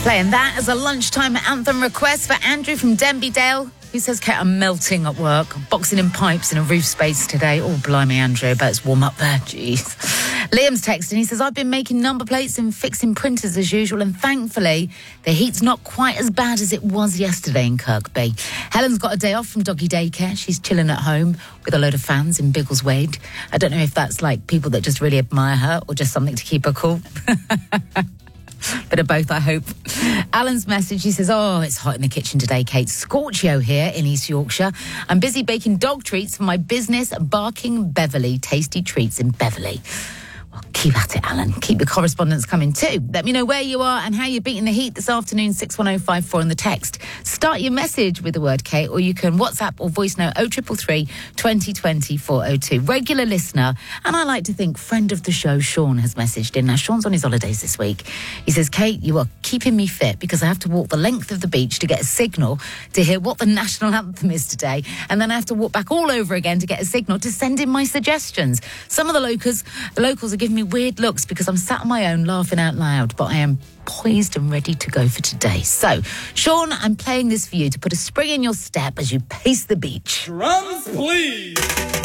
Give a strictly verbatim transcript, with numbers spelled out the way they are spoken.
Playing that as a lunchtime anthem request for Andrew from Denbydale, who says, Kate, I'm melting at work. I'm boxing in pipes in a roof space today. Oh, blimey, Andrew, but it's warm up there. Jeez. Liam's texting. He says, I've been making number plates and fixing printers as usual, and thankfully, the heat's not quite as bad as it was yesterday in Kirkby. Helen's got a day off from doggy daycare. She's chilling at home with a load of fans in Biggleswade. I don't know if that's like people that just really admire her or just something to keep her cool. Bit of both, I hope. Alan's message, he says, oh, it's hot in the kitchen today, Kate. Scorchio here in East Yorkshire. I'm busy baking dog treats for my business, Barking Beverley, Tasty Treats in Beverley. Well, keep at it, Alan. Keep the correspondence coming too. Let me know where you are and how you're beating the heat this afternoon, six one oh five four on the text. Start your message with the word Kate, or you can WhatsApp or voice note oh three three three, twenty twenty, four oh two. Regular listener, and I like to think friend of the show, Sean, has messaged in. Now, Sean's on his holidays this week. He says, Kate, you are keeping me fit because I have to walk the length of the beach to get a signal to hear what the national anthem is today, and then I have to walk back all over again to get a signal to send in my suggestions. Some of the locals, the locals are giving me weird looks because I'm sat on my own laughing out loud, but I am poised and ready to go for today. So, Sean, I'm playing this for you to put a spring in your step as you pace the beach. Drums, please.